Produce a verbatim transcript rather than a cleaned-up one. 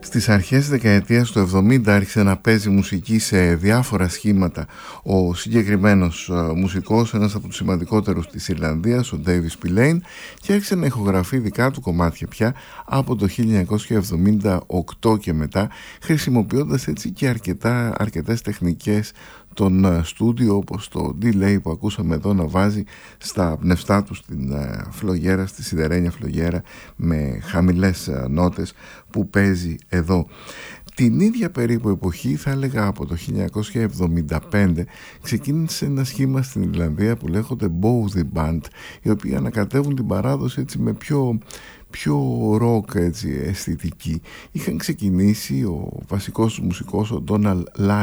Στις αρχές δεκαετίας του εβδομήντα άρχισε να παίζει μουσική σε διάφορα σχήματα ο συγκεκριμένος μουσικός, ένας από τους σημαντικότερους της Ιρλανδίας, ο David Spillane, και άρχισε να ηχογραφεί δικά του κομμάτια πια από το χίλια εννιακόσια εβδομήντα οκτώ και μετά, χρησιμοποιώντας έτσι και αρκετά, αρκετές τεχνικές των στούντιο, όπως το delay που ακούσαμε εδώ να βάζει στα πνευστά του στην φλογέρα, στη σιδερένια φλογέρα με χαμηλές νότες που παίζει εδώ. Την ίδια περίπου εποχή, θα έλεγα από το χίλια εννιακόσια εβδομήντα πέντε, ξεκίνησε ένα σχήμα στην Ιρλανδία που λέγονται Bowthy Band, οι οποίοι ανακατεύουν την παράδοση έτσι με πιο πιο ροκ έτσι, αισθητική. Είχαν ξεκινήσει ο βασικός μουσικός, ο Donald Lyle,